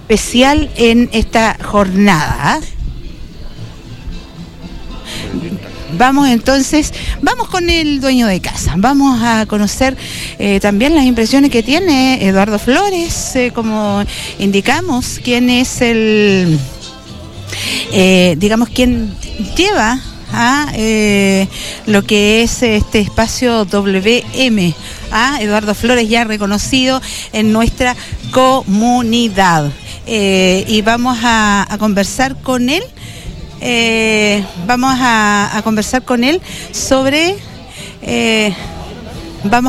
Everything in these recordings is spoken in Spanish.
especial en esta jornada. Vamos con el dueño de casa, vamos a conocer también las impresiones que tiene Eduardo Flores, como indicamos, quién es quien lleva a lo que es este espacio WM, a Eduardo Flores, ya reconocido en nuestra comunidad, y vamos a conversar con él. Vamos a conversar con él sobre vamos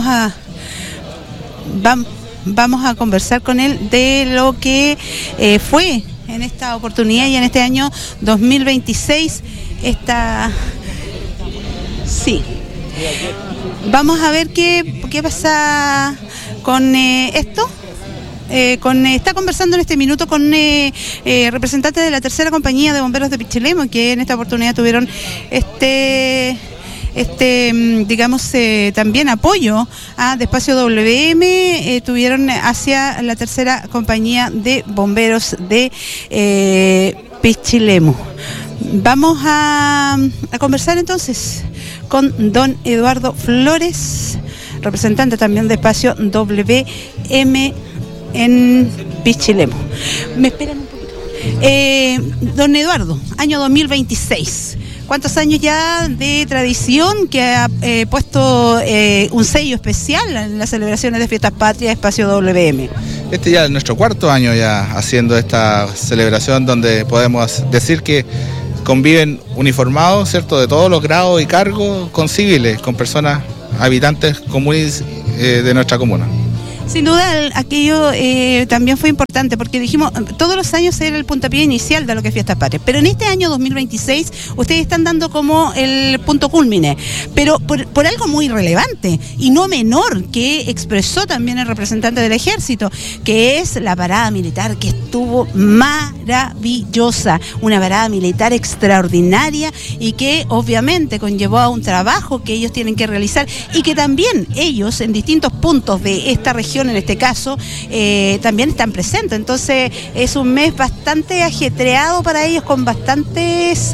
a conversar con él de lo que fue en esta oportunidad y en este año 2026 vamos a ver qué pasa con esto. Está conversando en este minuto con representantes de la tercera compañía de bomberos de Pichilemu, que en esta oportunidad tuvieron también apoyo de Espacio WM, tuvieron hacia la tercera compañía de bomberos de Pichilemu. Vamos a conversar entonces con don Eduardo Flores, representante también de Espacio WM en Pichilemu. Me esperan un poquito. Don Eduardo, año 2026. ¿Cuántos años ya de tradición que ha puesto un sello especial en las celebraciones de Fiestas Patrias Espacio WM? Este ya es nuestro cuarto año ya haciendo esta celebración, donde podemos decir que conviven uniformados, ¿cierto?, de todos los grados y cargos, con civiles, con personas, habitantes comunes de nuestra comuna. Sin duda, aquello también fue importante, porque dijimos, todos los años era el puntapié inicial de lo que es Fiestas Patrias, pero en este año 2026 ustedes están dando como el punto cúlmine, pero por algo muy relevante y no menor, que expresó también el representante del Ejército, que es la parada militar, que estuvo maravillosa, una parada militar extraordinaria y que obviamente conllevó a un trabajo que ellos tienen que realizar y que también ellos en distintos puntos de esta región, en este caso, también están presentes. Entonces es un mes bastante ajetreado para ellos, con bastantes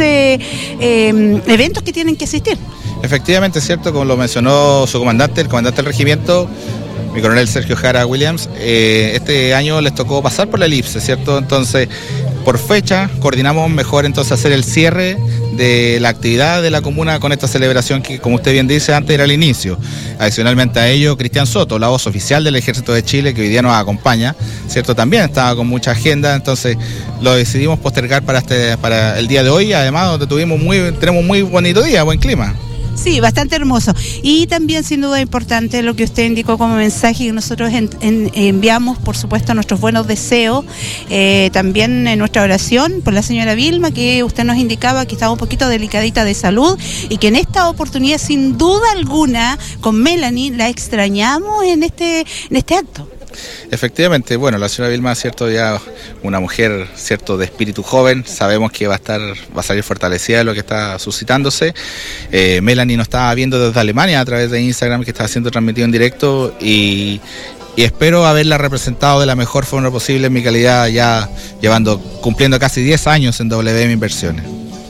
eventos que tienen que asistir. Efectivamente, es cierto, como lo mencionó su comandante, el comandante del regimiento, mi coronel Sergio Jara Williams, este año les tocó pasar por la elipse, ¿cierto? Entonces, por fecha, coordinamos mejor entonces hacer el cierre de la actividad de la comuna con esta celebración que, como usted bien dice, antes era el inicio. Adicionalmente a ello, Cristian Soto, la voz oficial del Ejército de Chile, que hoy día nos acompaña, ¿cierto? También estaba con mucha agenda, entonces lo decidimos postergar para el día de hoy, además donde tenemos muy bonito día, buen clima. Sí, bastante hermoso. Y también, sin duda, importante lo que usted indicó como mensaje, que nosotros enviamos, por supuesto, nuestros buenos deseos, también en nuestra oración por la señora Vilma, que usted nos indicaba que estaba un poquito delicadita de salud y que en esta oportunidad, sin duda alguna, con Melanie, la extrañamos en este acto. Efectivamente, bueno, la señora Vilma, cierto, ya una mujer, cierto, de espíritu joven, sabemos que va a salir fortalecida de lo que está suscitándose. Melanie nos estaba viendo desde Alemania a través de Instagram, que está siendo transmitido en directo, y espero haberla representado de la mejor forma posible en mi calidad, ya cumpliendo casi 10 años en WM Inversiones.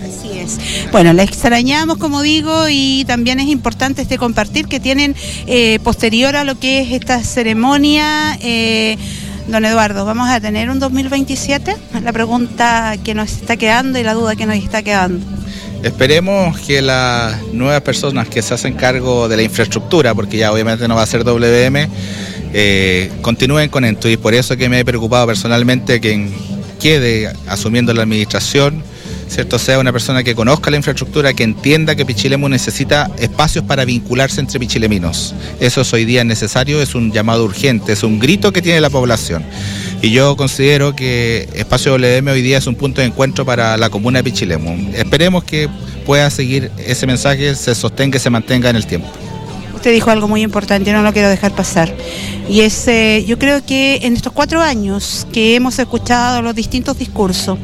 Bueno, la extrañamos, como digo, y también es importante compartir que tienen posterior a lo que es esta ceremonia. Don Eduardo, ¿vamos a tener un 2027? La pregunta que nos está quedando y la duda que nos está quedando. Esperemos que las nuevas personas que se hacen cargo de la infraestructura, porque ya obviamente no va a ser WM, continúen con esto, y por eso que me he preocupado personalmente que quede asumiendo la administración, ¿cierto?, sea una persona que conozca la infraestructura, que entienda que Pichilemu necesita espacios para vincularse entre pichileminos. Eso hoy día es necesario, es un llamado urgente, es un grito que tiene la población. Y yo considero que Espacio WM hoy día es un punto de encuentro para la comuna de Pichilemu. Esperemos que pueda seguir ese mensaje, se sostenga y se mantenga en el tiempo. Usted dijo algo muy importante, no lo quiero dejar pasar, y es, yo creo que en estos 4 años que hemos escuchado los distintos discursos,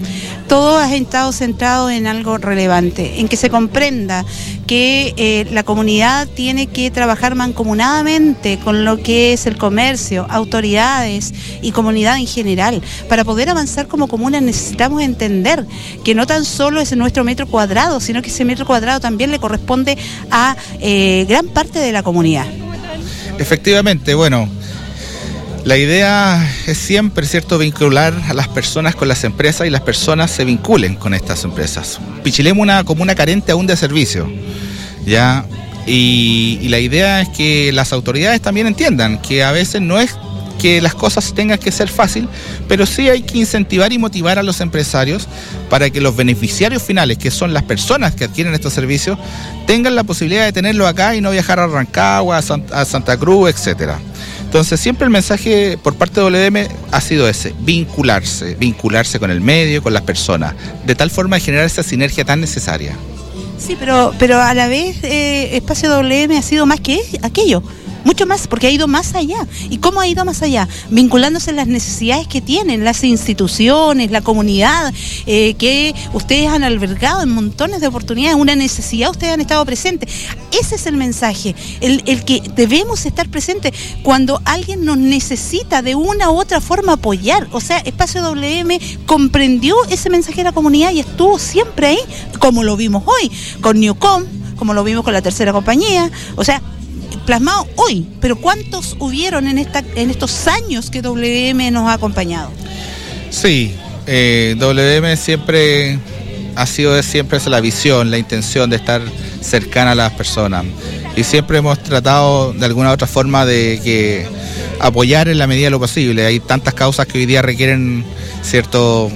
todo ha estado centrado en algo relevante, en que se comprenda que la comunidad tiene que trabajar mancomunadamente con lo que es el comercio, autoridades y comunidad en general. Para poder avanzar como comuna necesitamos entender que no tan solo es nuestro metro cuadrado, sino que ese metro cuadrado también le corresponde a gran parte de la comunidad. Efectivamente, bueno, la idea es siempre, ¿cierto?, vincular a las personas con las empresas y las personas se vinculen con estas empresas. Pichilemu es una comuna carente aún de servicio, ¿ya? Y la idea es que las autoridades también entiendan que a veces no es que las cosas tengan que ser fácil, pero sí hay que incentivar y motivar a los empresarios para que los beneficiarios finales, que son las personas que adquieren estos servicios, tengan la posibilidad de tenerlo acá y no viajar a Rancagua, a Santa Cruz, etcétera. Entonces siempre el mensaje por parte de WM ha sido ese, vincularse con el medio, con las personas, de tal forma de generar esa sinergia tan necesaria. Sí, pero a la vez Espacio WM ha sido más que aquello. Mucho más, porque ha ido más allá. ¿Y cómo ha ido más allá? Vinculándose en las necesidades que tienen las instituciones, la comunidad, que ustedes han albergado en montones de oportunidades, una necesidad, ustedes han estado presentes. Ese es el mensaje, el que debemos estar presentes cuando alguien nos necesita de una u otra forma apoyar. O sea, Espacio WM comprendió ese mensaje de la comunidad y estuvo siempre ahí, como lo vimos hoy, con Newcom, como lo vimos con la tercera compañía, o sea, plasmado hoy, pero ¿cuántos hubieron en estos años que WM nos ha acompañado? Sí, WM siempre ha sido siempre la visión, la intención de estar cercana a las personas y siempre hemos tratado de alguna u otra forma de que apoyar en la medida de lo posible. Hay tantas causas que hoy día requieren cierto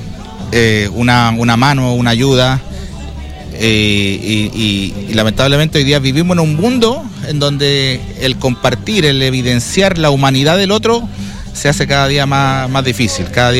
una mano, una ayuda. Y lamentablemente hoy día vivimos en un mundo en donde el compartir, el evidenciar la humanidad del otro se hace cada día más difícil, cada día